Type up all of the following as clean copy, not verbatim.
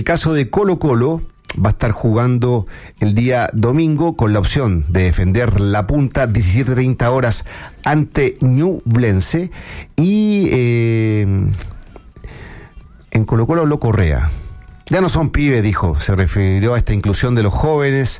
el caso de Colo-Colo, va a estar jugando el día domingo con la opción de defender la punta 17:30 horas ante Ñublense. Y en Colo-Colo habló Correa. Ya no son pibes, dijo. Se refirió a esta inclusión de los jóvenes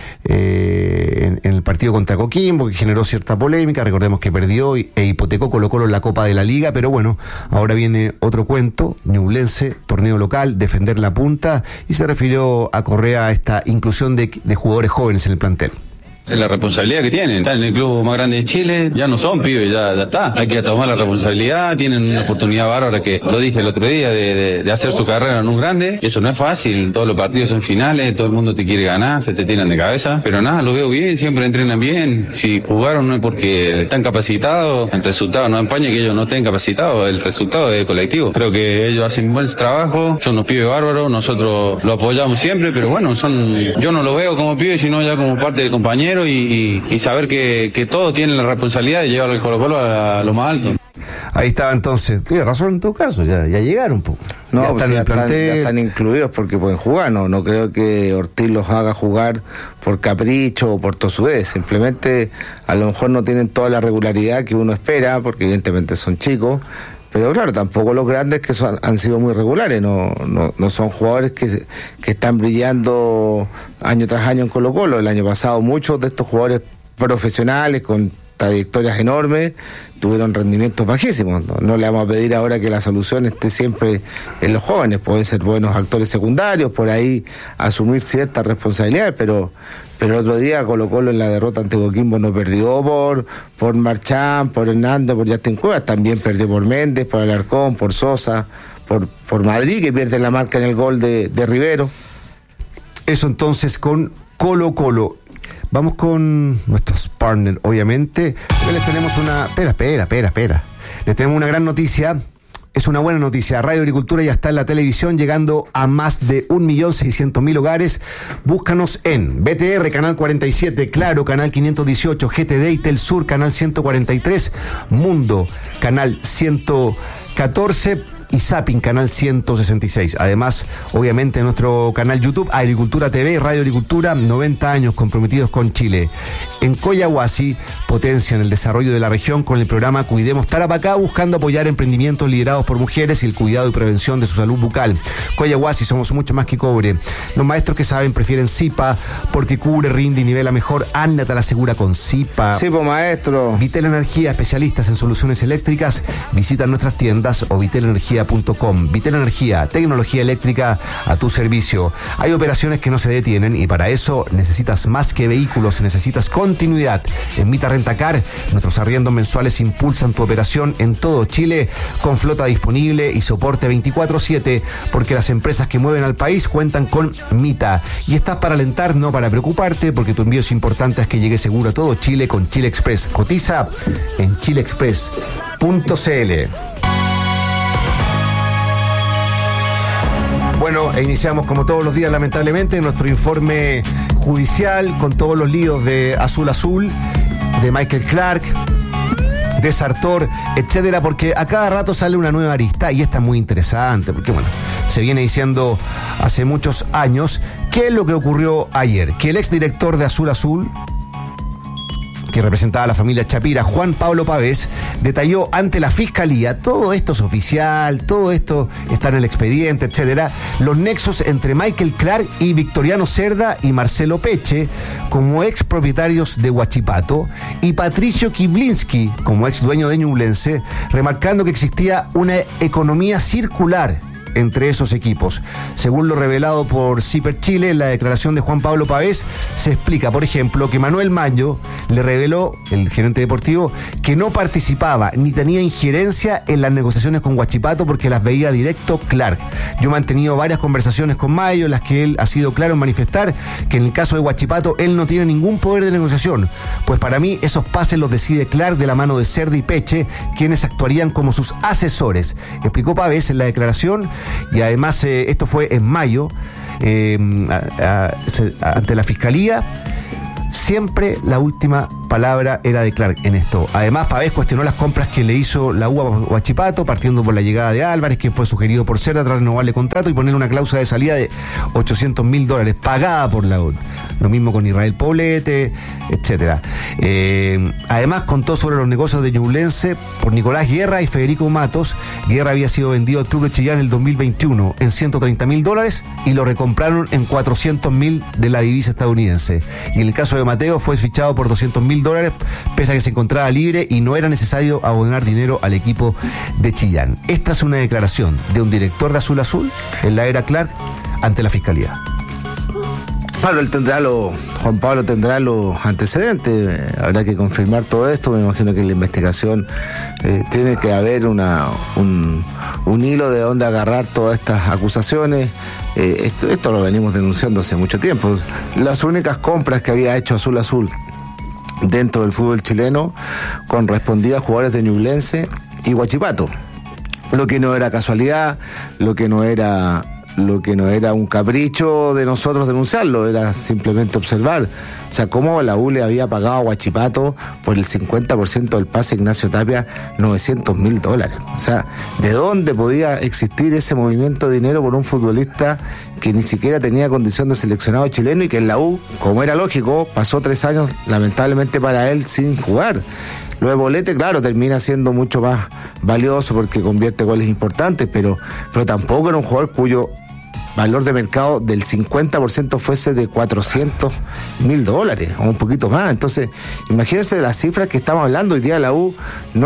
en el partido contra Coquimbo, que generó cierta polémica. Recordemos que perdió e hipotecó Colo-Colo en la Copa de la Liga, pero bueno, ahora viene otro cuento. Ñublense, torneo local, defender la punta, y se refirió a Correa a esta inclusión de jugadores jóvenes en el plantel. Es la responsabilidad que tienen. Están en el club más grande de Chile, ya no son pibes, ya está. Hay que tomar la responsabilidad, tienen una oportunidad bárbara que, lo dije el otro día, de hacer su carrera en un grande. Y eso no es fácil, todos los partidos son finales, todo el mundo te quiere ganar, se te tiran de cabeza. Pero nada, lo veo bien, siempre entrenan bien. Si jugaron no es porque están capacitados, el resultado no empaña que ellos no estén capacitados, el resultado es colectivo. Creo que ellos hacen buen trabajo, son unos pibes bárbaros, nosotros lo apoyamos siempre, pero bueno, yo no lo veo como pibes, sino ya como parte del compañero. Y saber que todos tienen la responsabilidad de llevar el Colo-Colo a lo más alto. Ahí estaba entonces. Tiene razón en todo caso, ya llegaron. No, ya están en el plantel. Ya están incluidos porque pueden jugar. No creo que Ortiz los haga jugar por capricho o por tosudez. Simplemente a lo mejor no tienen toda la regularidad que uno espera, porque evidentemente son chicos. Pero claro, tampoco los grandes que han sido muy regulares, no son jugadores que están brillando año tras año en Colo-Colo. El año pasado muchos de estos jugadores profesionales con trayectorias enormes tuvieron rendimientos bajísimos. No le vamos a pedir ahora que la solución esté siempre en los jóvenes, pueden ser buenos actores secundarios, por ahí asumir ciertas responsabilidades, pero el otro día Colo-Colo en la derrota ante Coquimbo no perdió por Marchán, por Hernández, por Justin Cuevas, también perdió por Méndez, por Alarcón, por Sosa, por Madrid, que pierde la marca en el gol de Rivero. Eso entonces con Colo-Colo. Vamos con nuestros partners, obviamente. Hoy les tenemos una... Espera. Les tenemos una gran noticia. Es una buena noticia. Radio Agricultura ya está en la televisión, llegando a más de 1.600.000 hogares. Búscanos en BTR, canal 47, Claro, canal 518, GTD y Telsur, canal 143, Mundo, canal 114... y Zapping, canal 166. Además, obviamente, nuestro canal YouTube, Agricultura TV, Radio Agricultura, 90 años comprometidos con Chile. En Coyahuasi, potencian el desarrollo de la región con el programa Cuidemos Tarapacá, buscando apoyar emprendimientos liderados por mujeres y el cuidado y prevención de su salud bucal. Coyahuasi, somos mucho más que cobre. Los maestros que saben prefieren Zipa, porque cubre, rinde y nivela mejor. Anda, te la asegura con Zipa. Sí, pues, maestro. Vitel Energía, especialistas en soluciones eléctricas. Visita nuestras tiendas o vitelenergia.com. Vitel Energía, tecnología eléctrica a tu servicio. Hay operaciones que no se detienen y para eso necesitas más que vehículos, necesitas continuidad. En Mita Rentacar, nuestros arriendos mensuales impulsan tu operación en todo Chile con flota disponible y soporte 24/7, porque las empresas que mueven al país cuentan con Mita. Y estás para alentar, no para preocuparte, porque tu envío es importante, es que llegue seguro a todo Chile con Chile Express. Cotiza en chileexpress.cl. Bueno, iniciamos como todos los días, lamentablemente, nuestro informe judicial con todos los líos de Azul Azul, de Michael Clark, de Sartor, etcétera, porque a cada rato sale una nueva arista y esta es muy interesante, porque bueno, se viene diciendo hace muchos años. ¿Qué es lo que ocurrió ayer? Que el exdirector de Azul Azul, que representaba a la familia Chapira, Juan Pablo Pavés, detalló ante la Fiscalía, todo esto es oficial, todo esto está en el expediente, etcétera, los nexos entre Michael Clark y Victoriano Cerda y Marcelo Peche como ex propietarios de Huachipato y Patricio Kiblinski como ex dueño de Ñublense, remarcando que existía una economía circular entre esos equipos. Según lo revelado por CIPER Chile, en la declaración de Juan Pablo Pavés se explica, por ejemplo, que Manuel Mayo le reveló, el gerente deportivo, que no participaba ni tenía injerencia en las negociaciones con Huachipato porque las veía directo Clark. Yo he mantenido varias conversaciones con Mayo en las que él ha sido claro en manifestar que en el caso de Huachipato él no tiene ningún poder de negociación, pues para mí esos pases los decide Clark de la mano de Cerda y Peche, quienes actuarían como sus asesores, explicó Pavés en la declaración. Y además esto fue en mayo, ante la Fiscalía. Siempre la última palabra era de Clark en esto. Además, Pavés cuestionó las compras que le hizo la U a Huachipato, partiendo por la llegada de Álvarez, quien fue sugerido por Cerda tras renovarle contrato y poner una cláusula de salida de $800.000 pagada por la U. Lo mismo con Israel Poblete, etcétera. Además, contó sobre los negocios de Ñublense por Nicolás Guerra y Federico Matos. Guerra había sido vendido al club de Chillán en el 2021 en $130.000 y lo recompraron en $400.000 de la divisa estadounidense. Y en el caso de Mateo fue fichado por $200.000, pese a que se encontraba libre y no era necesario abonar dinero al equipo de Chillán. Esta es una declaración de un director de Azul Azul en la era Clark ante la Fiscalía. Claro, Juan Pablo tendrá los antecedentes, habrá que confirmar todo esto. Me imagino que en la investigación tiene que haber un hilo de dónde agarrar todas estas acusaciones. Esto lo venimos denunciando hace mucho tiempo. Las únicas compras que había hecho Azul Azul dentro del fútbol chileno correspondía a jugadores de Ñublense y Huachipato. Lo que no era casualidad, lo que no era un capricho de nosotros denunciarlo, era simplemente observar. O sea, cómo la U le había pagado a Huachipato por el 50% del pase Ignacio Tapia $900.000. O sea, ¿de dónde podía existir ese movimiento de dinero por un futbolista que ni siquiera tenía condición de seleccionado chileno y que en la U, como era lógico, pasó 3 años lamentablemente para él sin jugar? Lo de Bolete, claro, termina siendo mucho más valioso porque convierte goles importantes, pero tampoco era un jugador cuyo valor de mercado del 50% fuese de $400.000 o un poquito más. Entonces, imagínense las cifras que estamos hablando. Hoy día la U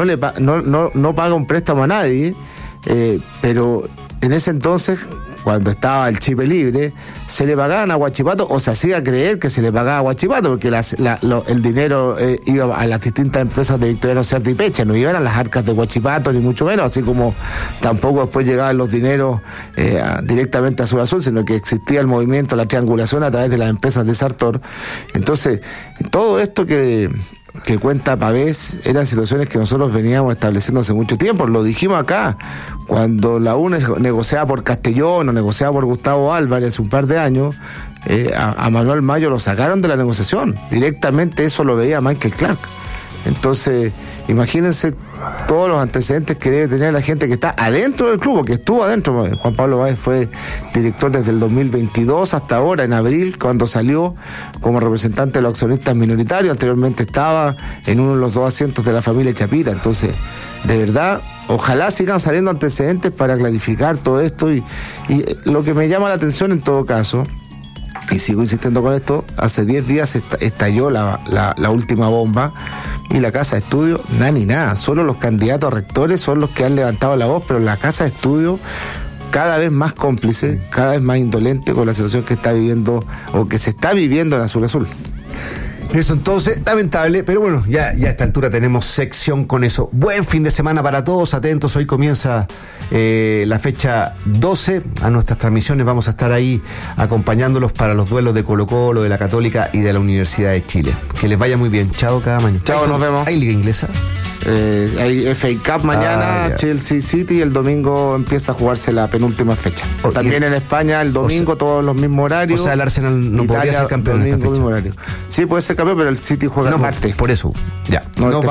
no paga un préstamo a nadie, pero en ese entonces, cuando estaba el chip libre, se le pagaban a Huachipato, o se hacía creer que se le pagaba a Huachipato, porque el dinero iba a las distintas empresas de Victoriano Cerda y Pecha, no iban a las arcas de Huachipato, ni mucho menos, así como tampoco después llegaban los dineros directamente a Azul Azul, sino que existía el movimiento, la triangulación a través de las empresas de Sartor. Entonces, todo esto que cuenta Pavés eran situaciones que nosotros veníamos estableciendo hace mucho tiempo. Lo dijimos acá, cuando la U negociaba por Castellón o negociaba por Gustavo Álvarez hace un par de años, a Manuel Mayo lo sacaron de la negociación. Directamente eso lo veía Michael Clark. Entonces, imagínense todos los antecedentes que debe tener la gente que está adentro del club, porque estuvo adentro. Juan Pablo Báez fue director desde el 2022 hasta ahora, en abril, cuando salió como representante de los accionistas minoritarios. Anteriormente estaba en uno de los 2 asientos de la familia Chapira. Entonces, de verdad, ojalá sigan saliendo antecedentes para clarificar todo esto. Y lo que me llama la atención en todo caso, y sigo insistiendo con esto, hace 10 días estalló la última bomba y la casa de estudio, nada. Solo los candidatos a rectores son los que han levantado la voz, pero la casa de estudio cada vez más cómplice, cada vez más indolente con la situación que está viviendo o que se está viviendo en Azul Azul. Eso entonces, lamentable, pero bueno, ya a esta altura tenemos sección con eso. Buen fin de semana para todos, atentos, hoy comienza la fecha 12, a nuestras transmisiones vamos a estar ahí acompañándolos para los duelos de Colo-Colo, de la Católica y de la Universidad de Chile. Que les vaya muy bien, chao cada mañana. Chao, nos vemos. ¿Hay Liga Inglesa? Hay FA Cup mañana, Chelsea City, y el domingo empieza a jugarse la penúltima fecha. También en España el domingo, todos los mismos horarios. O sea, el Arsenal no podría ser campeón en esta fecha. Sí, puede ser campeón, pero el City juega el martes. Por eso, ya. No,